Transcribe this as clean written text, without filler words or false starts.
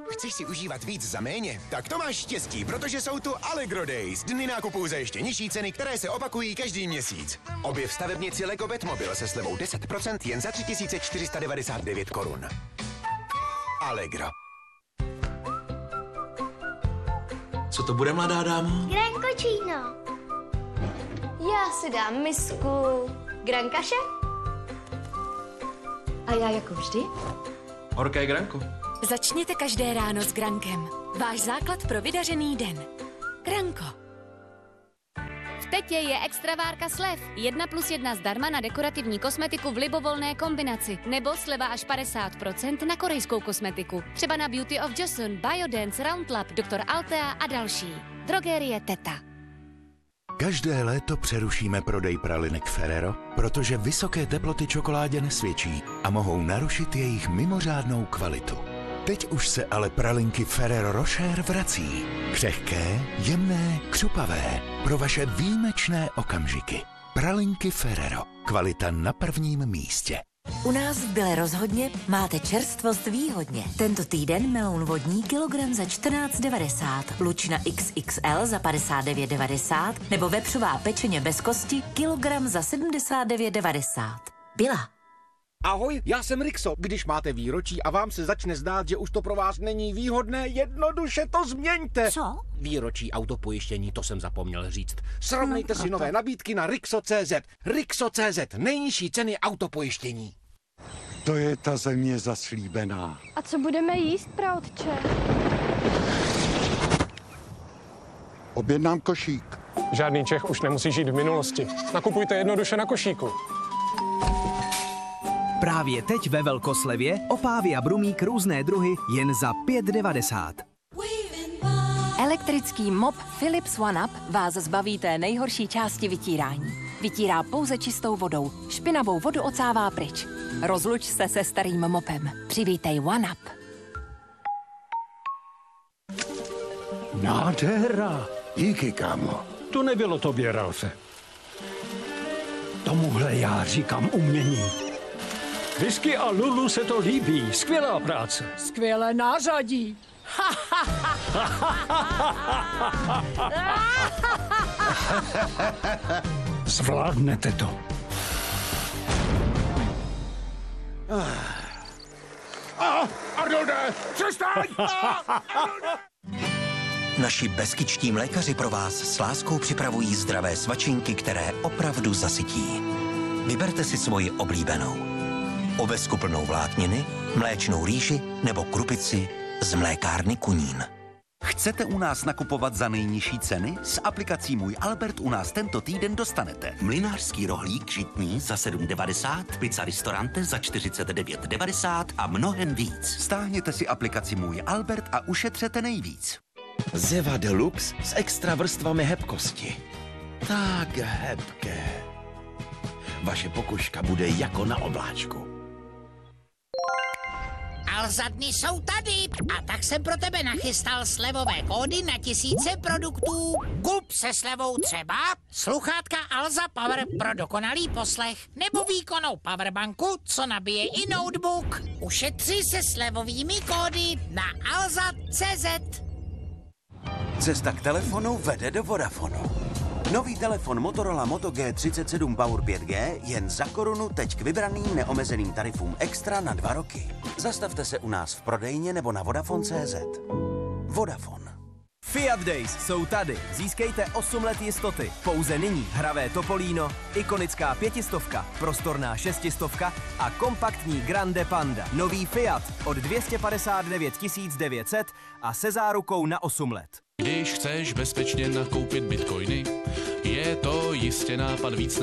Chceš si užívat víc za méně? Tak to máš štěstí, protože jsou tu Allegro Days. Dny nákupů za ještě nižší ceny, které se opakují každý měsíc. Objev stavebnici Lego Batmobil se slevou 10% jen za 3499 korun. Allegro. Co to bude, mladá dámo? Grankočíno. Já si dám misku grankaše. A já jako vždy? Horké granko. Začněte každé ráno s Grankem. Váš základ pro vydařený den. Granko. V Tetě je extravárka slev. 1+1 zdarma na dekorativní kosmetiku v libovolné kombinaci. Nebo sleva až 50% na korejskou kosmetiku. Třeba na Beauty of Joseon, Biodance, Roundlab, Dr. Altea a další. Drogerie Teta. Každé léto přerušíme prodej pralinek Ferrero, protože vysoké teploty čokoládě nesvědčí a mohou narušit jejich mimořádnou kvalitu. Teď už se ale pralinky Ferrero Rocher vrací. Křehké, jemné, křupavé. Pro vaše výjimečné okamžiky. Pralinky Ferrero. Kvalita na prvním místě. U nás v Byle rozhodně máte čerstvost výhodně. Tento týden meloun vodní kilogram za 14,90, lučna XXL za 59,90 nebo vepřová pečeně bez kosti kilogram za 79,90. Byla. Ahoj, já jsem Rixo. Když máte výročí a vám se začne zdát, že už to pro vás není výhodné, jednoduše to změňte. Co? Výročí autopojištění, to jsem zapomněl říct. Srovnejte si nové nabídky na Rixo.cz. Rixo.cz, nejnižší ceny autopojištění. To je ta země zaslíbená. A co budeme jíst, praotče? Objednám košík. Žádný Čech už nemusí žít v minulosti. Nakupujte jednoduše na košíku. Právě teď ve velkoslevě opávy a brumík různé druhy jen za 5,90. Elektrický mop Philips OneUp vás zbaví té nejhorší části vytírání. Vytírá pouze čistou vodou. Špinavou vodu ocává pryč. Rozluč se se starým mopem. Přivítej OneUp. Nádhera. Díky, kámo. To nebylo tobě, Ralfe. Tomuhle já říkám umění. Whisky a Lulu se to líbí. Skvělá práce. Skvělé nářadí. Zvládnete to. Arnolde, přestaň! Naši beskičtí mlékaři pro vás s láskou připravují zdravé svačinky, které opravdu zasytí. Vyberte si svoji oblíbenou. Ovesku plnou vlákniny, mléčnou rýži nebo krupici z mlékárny Kunín. Chcete u nás nakupovat za nejnižší ceny? S aplikací Můj Albert u nás tento týden dostanete mlynářský rohlík žitný za 7,90, pizza Ristorante za 49,90 a mnohem víc. Stáhněte si aplikaci Můj Albert a ušetřete nejvíc. Zeva Deluxe s extra vrstvami hebkosti. Tak hebké. Vaše pokožka bude jako na obláčku. Alza dny jsou tady a tak jsem pro tebe nachystal slevové kódy na tisíce produktů. Kup se slevou třeba sluchátka Alza Power pro dokonalý poslech nebo výkonnou powerbanku, co nabije i notebook. Ušetři se slevovými kódy na alza.cz. Cesta k telefonu vede do Vodafonu. Nový telefon Motorola Moto G37 Power 5G jen za korunu teď k vybraným neomezeným tarifům extra na 2 roky. Zastavte se u nás v prodejně nebo na Vodafone.cz. Vodafone. Fiat Days jsou tady. Získejte 8 let jistoty. Pouze nyní hravé Topolino, ikonická 500, prostorná 600 a kompaktní Grande Panda. Nový Fiat od 259 900 a se zárukou na 8 let. Když chceš bezpečně nakoupit bitcoiny, je to jistě nápad víc